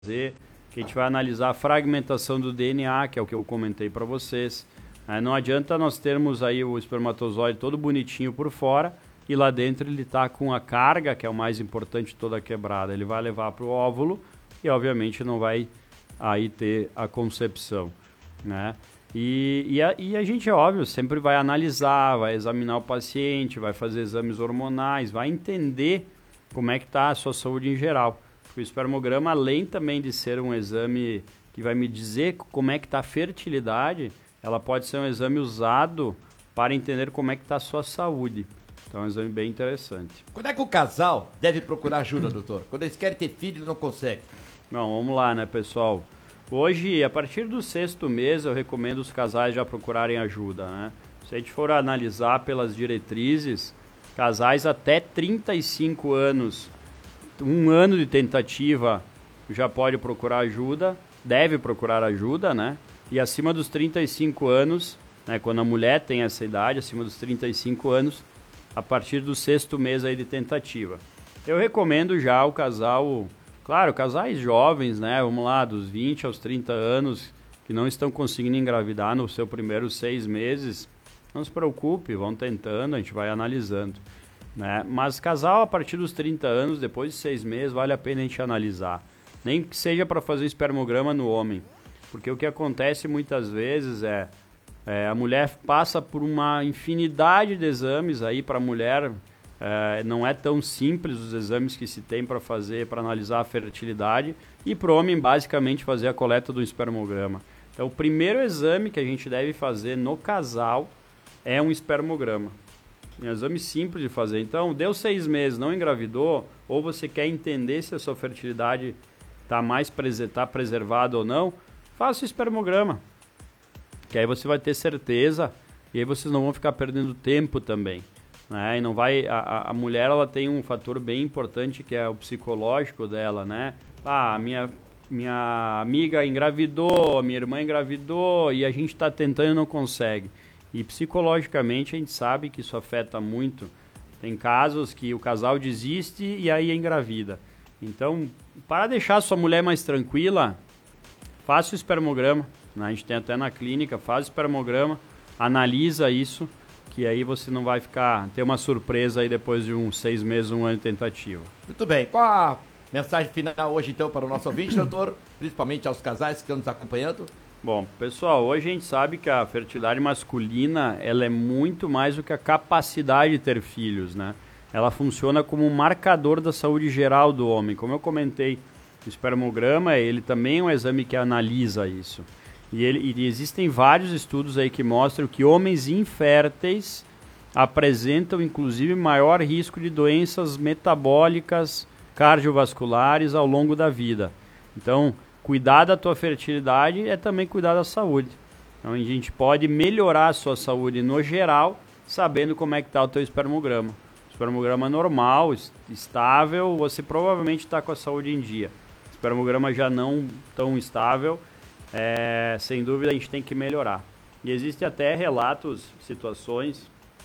que a gente vai analisar a fragmentação do DNA, que é o que eu comentei para vocês. Não adianta nós termos aí o espermatozoide todo bonitinho por fora e lá dentro ele está com a carga, que é o mais importante, toda quebrada. Ele vai levar para o óvulo e obviamente não vai aí ter a concepção, né? E a gente, óbvio, sempre vai analisar, vai examinar o paciente, vai fazer exames hormonais, vai entender como é que está a sua saúde em geral. Porque o espermograma, além também de ser um exame que vai me dizer como é que está a fertilidade, ela pode ser um exame usado para entender como é que está a sua saúde. Então é um exame bem interessante. Quando é que o casal deve procurar ajuda, doutor? Quando eles querem ter filho e não conseguem? Não, vamos lá, né, pessoal? Hoje, a partir do 6º mês, eu recomendo os casais já procurarem ajuda, né? Se a gente for analisar pelas diretrizes, casais até 35 anos, 1 ano de tentativa já pode procurar ajuda, deve procurar ajuda, né? E acima dos 35 anos, né, quando a mulher tem essa idade, acima dos 35 anos, a partir do 6º mês aí de tentativa. Eu recomendo já o casal, claro, casais jovens, né? Vamos lá, dos 20 aos 30 anos, que não estão conseguindo engravidar nos seus primeiros 6 meses, não se preocupe, vão tentando, a gente vai analisando, né? Mas casal a partir dos 30 anos, depois de 6 meses, vale a pena a gente analisar. Nem que seja para fazer espermograma no homem. Porque o que acontece muitas vezes é a mulher passa por uma infinidade de exames aí para a mulher. Não é tão simples os exames que se tem para fazer, para analisar a fertilidade. E para o homem, basicamente, fazer a coleta do espermograma. Então, o primeiro exame que a gente deve fazer no casal é um espermograma. É um exame simples de fazer. Então, deu 6 meses, não engravidou, ou você quer entender se a sua fertilidade está preservada ou não, faça o espermograma. Que aí você vai ter certeza e aí vocês não vão ficar perdendo tempo também, né? E não vai, a mulher, ela tem um fator bem importante que é o psicológico dela, né? Minha amiga engravidou, minha irmã engravidou e a gente está tentando e não consegue. E psicologicamente a gente sabe que isso afeta muito. Tem casos que o casal desiste e aí engravida. Então, para deixar a sua mulher mais tranquila, faça o espermograma. A gente tem até na clínica, faz o espermograma, analisa isso, que aí você não vai ter uma surpresa aí depois de uns 6 meses, 1 ano de tentativa. Muito bem. Qual a mensagem final hoje, então, para o nosso ouvinte, doutor? Principalmente aos casais que estão nos acompanhando. Bom, pessoal, hoje a gente sabe que a fertilidade masculina, ela é muito mais do que a capacidade de ter filhos, né? Ela funciona como um marcador da saúde geral do homem. Como eu comentei, o espermograma, ele também é um exame que analisa isso. E existem vários estudos aí que mostram que homens inférteis apresentam, inclusive, maior risco de doenças metabólicas, cardiovasculares ao longo da vida. Então, cuidar da tua fertilidade é também cuidar da saúde. Então, a gente pode melhorar a sua saúde no geral, sabendo como é que está o teu espermograma. Espermograma normal, estável, você provavelmente está com a saúde em dia. Espermograma já não tão estável, sem dúvida a gente tem que melhorar. E existem até relatos, situações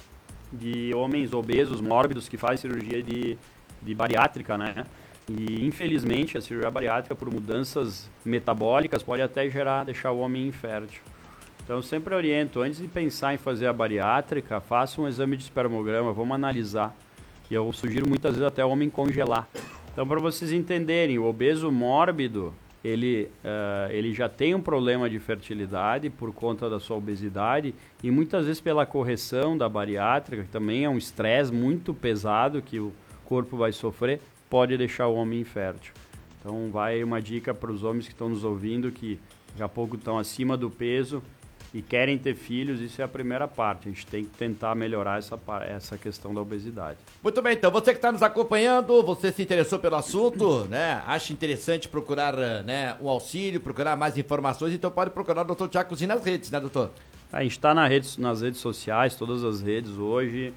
de homens obesos, mórbidos, que fazem cirurgia de bariátrica, né? E infelizmente a cirurgia bariátrica, por mudanças metabólicas, pode até deixar o homem infértil. Então eu sempre oriento, antes de pensar em fazer a bariátrica, faça um exame de espermograma, vamos analisar. E eu sugiro muitas vezes até o homem congelar. Então, para vocês entenderem, o obeso mórbido, ele já tem um problema de fertilidade por conta da sua obesidade e muitas vezes pela correção da bariátrica, que também é um estresse muito pesado que o corpo vai sofrer, pode deixar o homem infértil. Então, vai uma dica para os homens que estão nos ouvindo, que daqui a pouco estão acima do peso e querem ter filhos, isso é a primeira parte. A gente tem que tentar melhorar essa questão da obesidade. Muito bem, então, você que está nos acompanhando, você se interessou pelo assunto, né? Acha interessante procurar, né, um auxílio, procurar mais informações, então pode procurar o Dr. Tiago Cozinha nas redes, né, doutor? A gente está nas redes sociais, todas as redes hoje.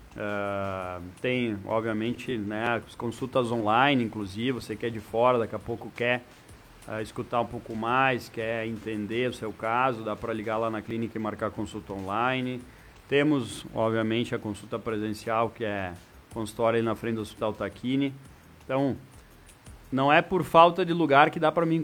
Tem, obviamente, né, as consultas online, inclusive, você que é de fora, daqui a pouco quer escutar um pouco mais, quer entender o seu caso, dá para ligar lá na clínica e marcar consulta online. Temos, obviamente, a consulta presencial, que é consultório ali na frente do Hospital Tacchini. Então, não é por falta de lugar que dá para mim